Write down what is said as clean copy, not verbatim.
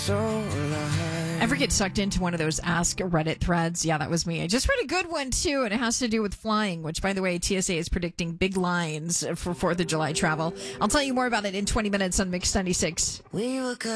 so alive. Ever get sucked into one of those Ask Reddit threads? Yeah, that was me. I just read a good one, too, and it has to do with flying, which, by the way, TSA is predicting big lines for 4th of July travel. I'll tell you more about it in 20 minutes on Mix 96. We were